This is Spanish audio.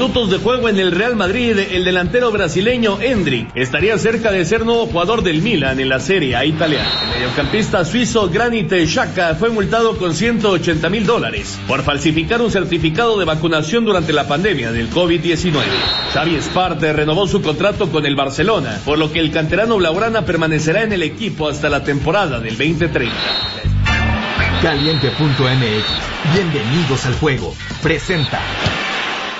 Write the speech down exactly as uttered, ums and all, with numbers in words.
minutos de juego en el Real Madrid, el delantero brasileño Endrick estaría cerca de ser nuevo jugador del Milan en la Serie A italiana. El mediocampista suizo Granit Xhaka fue multado con ciento ochenta mil dólares por falsificar un certificado de vacunación durante la pandemia del COVID diecinueve. Xavi Esparte renovó su contrato con el Barcelona, por lo que el canterano blaugrana permanecerá en el equipo hasta la temporada del veinte treinta. Caliente punto m x. Bienvenidos al juego. Presenta.